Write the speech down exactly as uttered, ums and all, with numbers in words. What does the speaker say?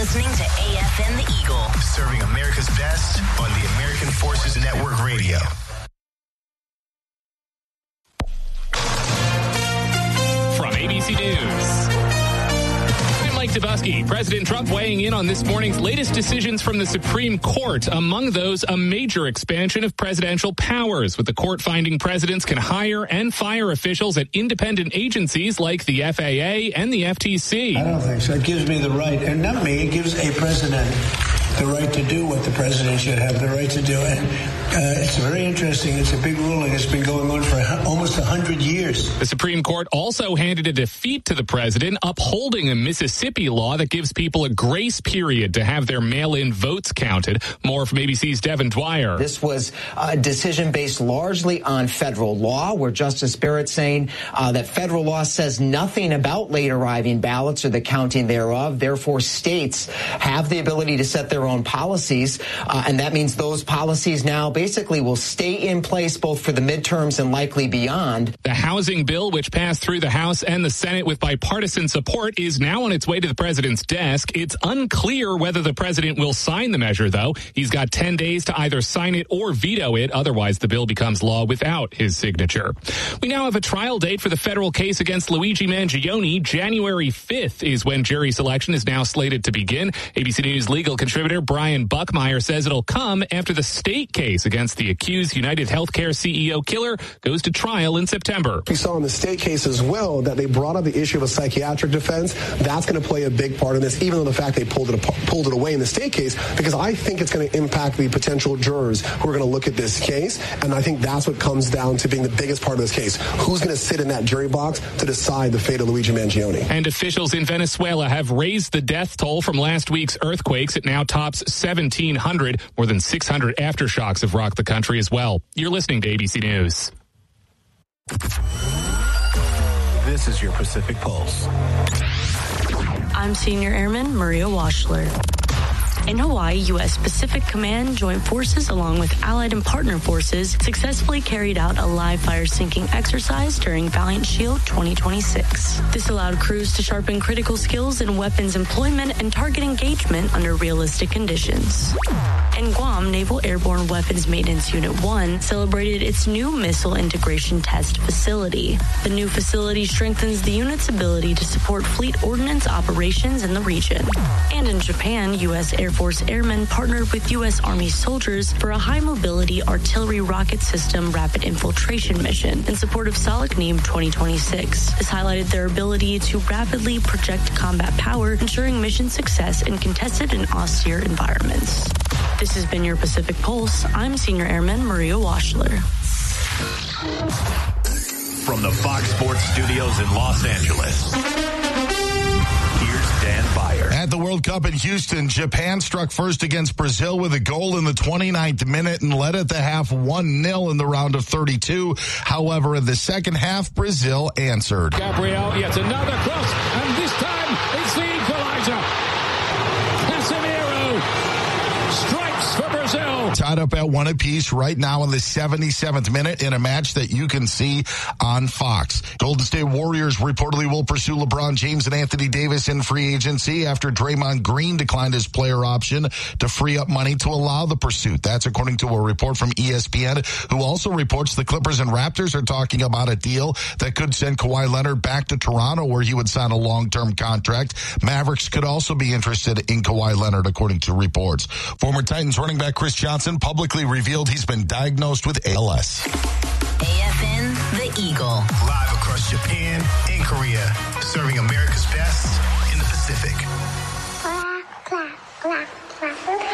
listening to A F N The Eagle. Serving America's best on the American Forces Network Radio. From A B C News, I'm Mike Dubusky. President Trump weighing in on this morning's latest decisions from the Supreme Court. Among those, a major expansion of presidential powers, with the court finding presidents can hire and fire officials at independent agencies like the F A A and the F T C. I don't think so. It gives me the right, and not me, it gives a president the right to do what the president should have the right to do. And uh, it's very interesting. It's a big ruling. It's been going on for almost one hundred years. The Supreme Court also handed a defeat to the president, upholding a Mississippi law that gives people a grace period to have their mail-in votes counted. More from A B C's Devin Dwyer. This was a decision based largely on federal law, where Justice Barrett saying uh, that federal law says nothing about late arriving ballots or the counting thereof. Therefore, states have the ability to set their own policies, uh, and that means those policies now basically will stay in place both for the midterms and likely beyond. The housing bill, which passed through the House and the Senate with bipartisan support, is now on its way to the president's desk. It's unclear whether the president will sign the measure, though. He's got ten days to either sign it or veto it. Otherwise, the bill becomes law without his signature. We now have a trial date for the federal case against Luigi Mangione. January fifth is when jury selection is now slated to begin. A B C News legal contributor Brian Buckmeyer says it'll come after the state case against the accused United Healthcare C E O killer goes to trial in September. We saw in the state case as well that they brought up the issue of a psychiatric defense. That's going to play a big part in this, even though the fact they pulled it pulled it away in the state case, because I think it's going to impact the potential jurors who are going to look at this case. And I think that's what comes down to being the biggest part of this case. Who's going to sit in that jury box to decide the fate of Luigi Mangione? And officials in Venezuela have raised the death toll from last week's earthquakes. It now tops seventeen hundred. More than six hundred aftershocks have rocked the country as well. You're listening to A B C News. This is your Pacific Pulse. I'm Senior Airman Maria Washler. In Hawaii, U S Pacific Command Joint Forces, along with allied and partner forces, successfully carried out a live fire sinking exercise during Valiant Shield twenty twenty-six. This allowed crews to sharpen critical skills in weapons employment and target engagement under realistic conditions. In Guam, Naval Airborne Weapons Maintenance Unit one celebrated its new missile integration test facility. The new facility strengthens the unit's ability to support fleet ordnance operations in the region. And in Japan, U S Air Force Airmen partnered with U S Army soldiers for a high-mobility artillery rocket system rapid infiltration mission in support of SOLIC-NEAM twenty twenty-six. This highlighted their ability to rapidly project combat power, ensuring mission success in contested and austere environments. This has been your Pacific Pulse. I'm Senior Airman Maria Washler. From the Fox Sports Studios in Los Angeles, here's Dan Byer. At the World Cup in Houston, Japan struck first against Brazil with a goal in the twenty-ninth minute and led at the half one nil in the round of thirty-two. However, in the second half, Brazil answered. Gabriel, yet another cross, and this time it's the equalizer. Casemiro strikes for Brazil. Tied up at one apiece right now in the seventy-seventh minute in a match that you can see on Fox. Golden State Warriors reportedly will pursue LeBron James and Anthony Davis in free agency after Draymond Green declined his player option to free up money to allow the pursuit. That's according to a report from E S P N, who also reports the Clippers and Raptors are talking about a deal that could send Kawhi Leonard back to Toronto, where he would sign a long-term contract. Mavericks could also be interested in Kawhi Leonard, according to reports. Former Titans running back Chris Johnson publicly revealed he's been diagnosed with A L S. A F N The Eagle. Live across Japan and Korea, serving America's best in the Pacific. Clap, clap, clap, clap.